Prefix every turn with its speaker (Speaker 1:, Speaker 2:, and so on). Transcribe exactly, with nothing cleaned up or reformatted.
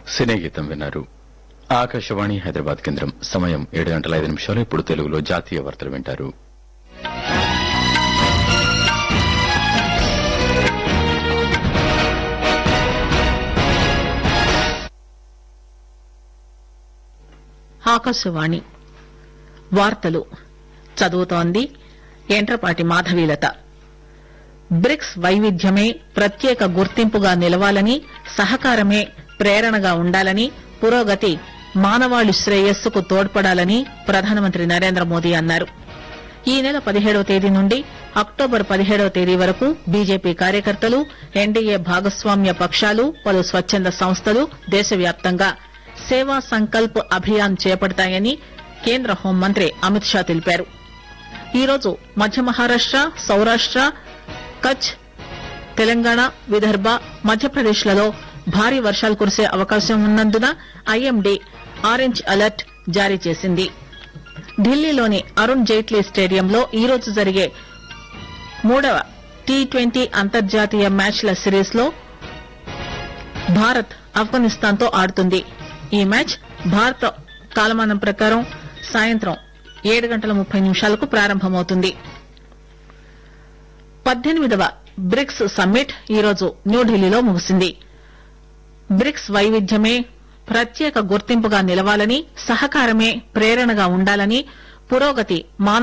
Speaker 1: సినీ గీతం విన్నారు. ఆకాశవాణి హైదరాబాద్ కేంద్రం. సమయం ఏడు గంటల ఐదు నిమిషాలు. ఇప్పుడు తెలుగులో జాతీయ వార్తలు వింటారు.
Speaker 2: ఆకాశవాణి వార్తలు చదువుతోంది ఎంట్రపాటి మాధవీలత. బ్రిక్స్ వైవిధ్యమే ప్రత్యేక గుర్తింపుగా నిలవాలని, సహకారమే ప్రేరణగా ఉండాలని, పురోగతి మానవాళి శ్రేయస్సుకు తోడ్పడాలని ప్రధానమంత్రి నరేంద్ర మోదీ అన్నారు. ఈ నెల పదిహేడవ తేదీ నుండి అక్టోబర్ పదిహేడవ తేదీ వరకు బీజేపీ కార్యకర్తలు, ఎన్డీఏ భాగస్వామ్య పక్షాలు, పలు స్వచ్చంద సంస్థలు దేశవ్యాప్తంగా సేవా సంకల్ప్ అభియాన్ చేపడతాయని కేంద్ర హోంమంత్రి అమిత్ షా తెలిపారు. ఈరోజు మధ్య మహారాష్ట, సౌరాష్ట, కచ్, తెలంగాణ, విదర్భ, మధ్యప్రదేశ్ లలో భారీ వర్షాలు కురిసే అవకాశం ఉన్నందున ఐఎండీ ఆరెంజ్ అలర్ట్ జారీ చేసింది. ఢిల్లీలోని అరుణ్ జైట్లీ స్టేడియంలో ఈరోజు జరిగే మూడవ టీ ట్వంటీ అంతర్జాతీయ మ్యాచ్ల సిరీస్ లో భారత్ ఆఫ్ఘనిస్తాన్ తో ఆడుతుంది. ఈ మ్యాచ్ భారత కాలమానం ప్రకారం సాయంత్రం ఏడు గంటల ముప్పై నిమిషాలకు ప్రారంభమవుతుంది. పద్దెనిమిదవ బ్రిక్స్ సమ్మిట్ ఈరోజు న్యూఢిల్లీలో ముగిసింది. బ్రిక్స్ వైవిధ్యమే ప్రత్యేక గుర్తింపుగా నిలవాలని, సహకారమే ప్రేరణగా ఉండాలని, పురోగతి మానవ